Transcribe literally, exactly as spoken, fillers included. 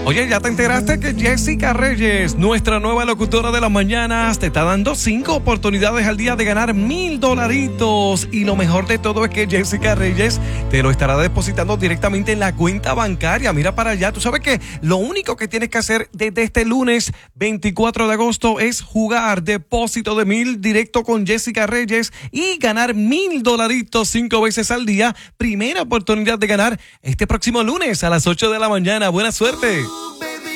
Oye, ¿ya te enteraste que Jessica Reyes, nuestra nueva locutora de las mañanas, te está dando cinco oportunidades al día de ganar mil dolaritos? Y lo mejor de todo es que Jessica Reyes te lo estará depositando directamente en la cuenta bancaria. Mira para allá. Tú sabes que lo único que tienes que hacer desde este lunes veinticuatro de agosto es jugar depósito de mil directo con Jessica Reyes y ganar mil dolaritos cinco veces al día. Primera oportunidad de ganar este próximo lunes a las ocho de la mañana. Buena suerte.